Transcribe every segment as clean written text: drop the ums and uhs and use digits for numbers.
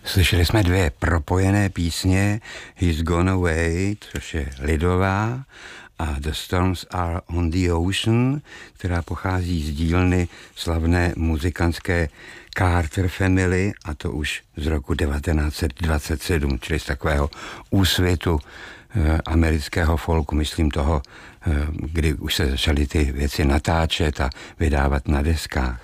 Slyšeli jsme dvě propojené písně, He's Gone Away, což je lidová, a The Storms Are on the Ocean, která pochází z dílny slavné muzikantské Carter Family, a to už z roku 1927, čili z takového úsvitu amerického folku, myslím toho, kdy už se začaly ty věci natáčet a vydávat na deskách.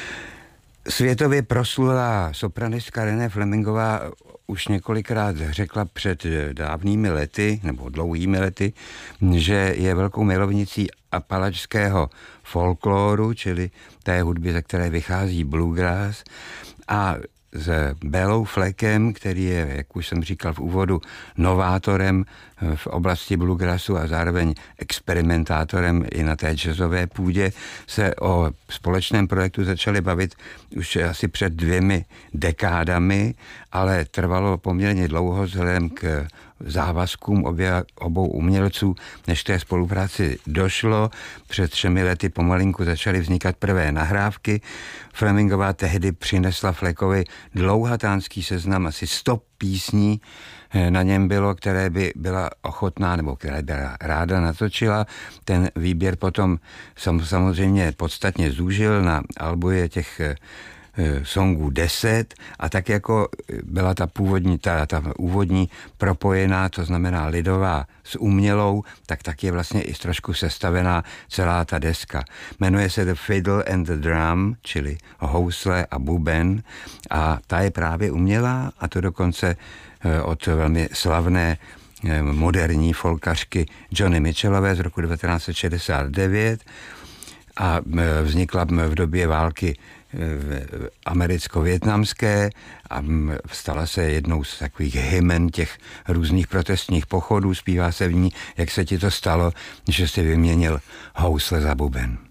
Světově proslulá sopranistka Renée Flemingová už několikrát řekla před dávnými lety, nebo dlouhými lety, že je velkou milovnicí apalačského folkloru, čili té hudby, ze které vychází bluegrass, a s Bélou Fleckem, který je, jak už jsem říkal v úvodu, novátorem v oblasti bluegrassu a zároveň experimentátorem i na té jazzové půdě, se o společném projektu začali bavit už asi před 2 dekádami, ale trvalo poměrně dlouho vzhledem k závazkům obou umělců, než té spolupráci došlo. Před 3 lety pomalinku začaly vznikat prvé nahrávky. Flemingová tehdy přinesla Fleckovi dlouhatánský seznam, asi 100 písní na něm bylo, které by byla ochotná, nebo které by ráda natočila. Ten výběr potom samozřejmě podstatně zúžil, na albu je těch songů 10, a tak jako byla ta úvodní propojená, to znamená lidová s umělou, tak je vlastně i trošku sestavená celá ta deska. Jmenuje se The Fiddle and the Drum, čili housle a buben, a ta je právě umělá, a to dokonce od velmi slavné moderní folkařky Joni Mitchellové z roku 1969, a vznikla v době války americko-vietnamské a stala se jednou z takových hymen těch různých protestních pochodů. Zpívá se v ní, jak se ti to stalo, že jsi vyměnil housle za buben.